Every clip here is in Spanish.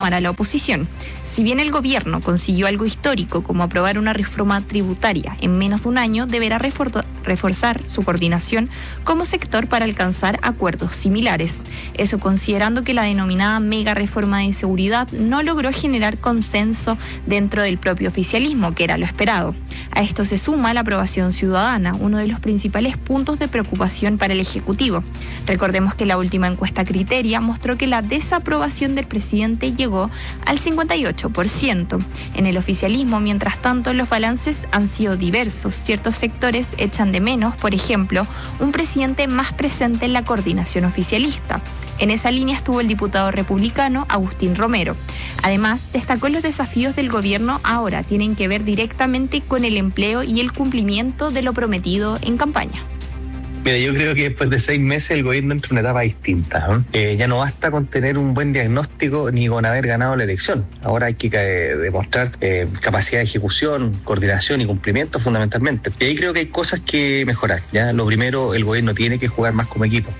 sumara la oposición. Si bien el gobierno consiguió algo histórico como aprobar una reforma tributaria en menos de un año, deberá reforzar su coordinación como sector para alcanzar acuerdos similares. Eso considerando que la denominada mega reforma de seguridad no logró generar consenso dentro del propio oficialismo, que era lo esperado. A esto se suma la aprobación ciudadana, uno de los principales puntos de preocupación para el Ejecutivo. Recordemos que la última encuesta Criteria mostró que la desaprobación del presidente llegó al 58%. En el oficialismo, mientras tanto, los balances han sido diversos. Ciertos sectores echan de menos, por ejemplo, un presidente más presente en la coordinación oficialista. En esa línea estuvo el diputado republicano Agustín Romero. Además, destacó los desafíos del gobierno ahora tienen que ver directamente con el empleo y el cumplimiento de lo prometido en campaña. Mira, yo creo que después de 6 meses el gobierno entra en una etapa distinta. Ya no basta con tener un buen diagnóstico ni con haber ganado la elección. Ahora hay que demostrar capacidad de ejecución, coordinación y cumplimiento fundamentalmente. Y ahí creo que hay cosas que mejorar. ¿Ya? Lo primero, el gobierno tiene que jugar más como equipo.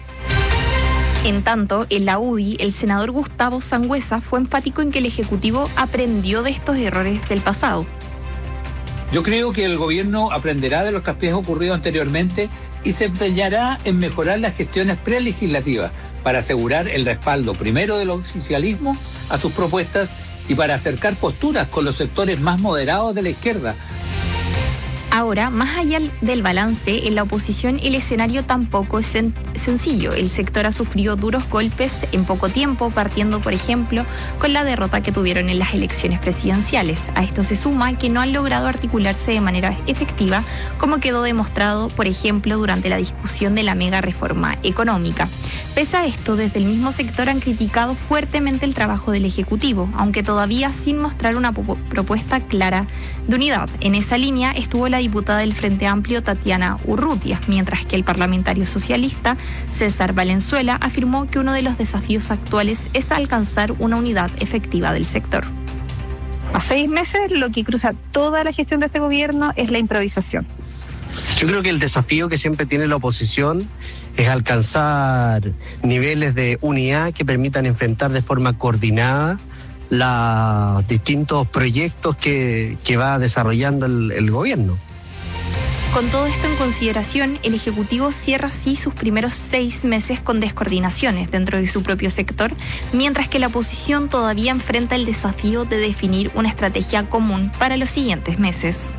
En tanto, en la UDI, el senador Gustavo Sangüesa fue enfático en que el Ejecutivo aprendió de estos errores del pasado. Yo creo que el gobierno aprenderá de los traspiés ocurridos anteriormente y se empeñará en mejorar las gestiones prelegislativas para asegurar el respaldo primero del oficialismo a sus propuestas y para acercar posturas con los sectores más moderados de la izquierda. Ahora, más allá del balance, en la oposición el escenario tampoco es sencillo. El sector ha sufrido duros golpes en poco tiempo, partiendo, por ejemplo, con la derrota que tuvieron en las elecciones presidenciales. A esto se suma que no han logrado articularse de manera efectiva, como quedó demostrado, por ejemplo, durante la discusión de la mega reforma económica. Pese a esto, desde el mismo sector han criticado fuertemente el trabajo del Ejecutivo, aunque todavía sin mostrar una propuesta clara de unidad. En esa línea estuvo la diputada del Frente Amplio Tatiana Urrutia, mientras que el parlamentario socialista César Valenzuela afirmó que uno de los desafíos actuales es alcanzar una unidad efectiva del sector. A 6 meses lo que cruza toda la gestión de este gobierno es la improvisación. Yo creo que el desafío que siempre tiene la oposición es alcanzar niveles de unidad que permitan enfrentar de forma coordinada los distintos proyectos que va desarrollando el gobierno. Con todo esto en consideración, el Ejecutivo cierra así sus primeros 6 meses con descoordinaciones dentro de su propio sector, mientras que la oposición todavía enfrenta el desafío de definir una estrategia común para los siguientes meses.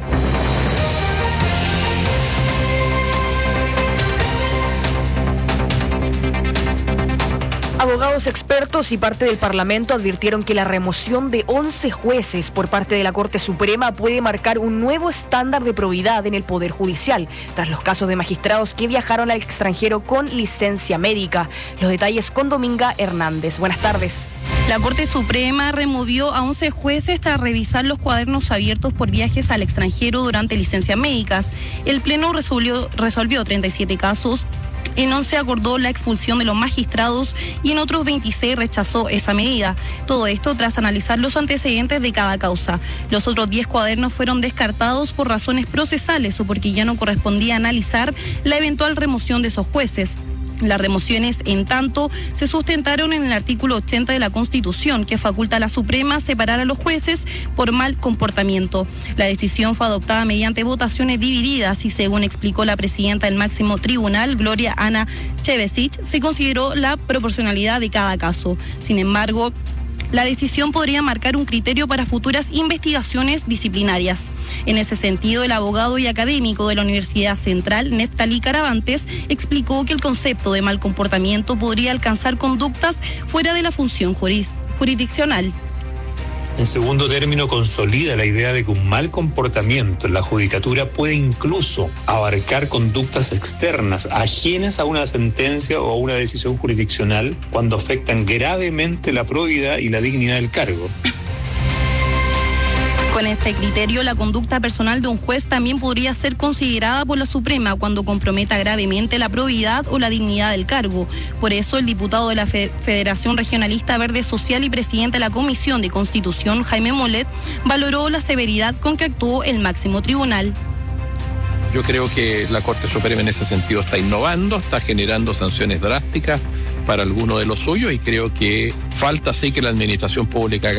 Abogados expertos y parte del Parlamento advirtieron que la remoción de 11 jueces por parte de la Corte Suprema puede marcar un nuevo estándar de probidad en el Poder Judicial, tras los casos de magistrados que viajaron al extranjero con licencia médica. Los detalles con Dominga Hernández. Buenas tardes. La Corte Suprema removió a 11 jueces tras revisar los cuadernos abiertos por viajes al extranjero durante licencias médicas. El Pleno resolvió 37 casos. En 11 acordó la expulsión de los magistrados y en otros 26 rechazó esa medida. Todo esto tras analizar los antecedentes de cada causa. Los otros 10 cuadernos fueron descartados por razones procesales o porque ya no correspondía analizar la eventual remoción de esos jueces. Las remociones, en tanto, se sustentaron en el artículo 80 de la Constitución, que faculta a la Suprema a separar a los jueces por mal comportamiento. La decisión fue adoptada mediante votaciones divididas y, según explicó la presidenta del máximo tribunal, Gloria Ana Chevesich, se consideró la proporcionalidad de cada caso. Sin embargo, la decisión podría marcar un criterio para futuras investigaciones disciplinarias. En ese sentido, el abogado y académico de la Universidad Central, Neftalí Caravantes, explicó que el concepto de mal comportamiento podría alcanzar conductas fuera de la función jurisdiccional. En segundo término, consolida la idea de que un mal comportamiento en la judicatura puede incluso abarcar conductas externas, ajenas a una sentencia o a una decisión jurisdiccional, cuando afectan gravemente la probidad y la dignidad del cargo. Con este criterio, la conducta personal de un juez también podría ser considerada por la Suprema cuando comprometa gravemente la probidad o la dignidad del cargo. Por eso, el diputado de la Federación Regionalista Verde Social y presidente de la Comisión de Constitución, Jaime Molet, valoró la severidad con que actuó el máximo tribunal. Yo creo que la Corte Suprema en ese sentido está innovando, está generando sanciones drásticas para algunos de los suyos y creo que falta sí que la administración pública haga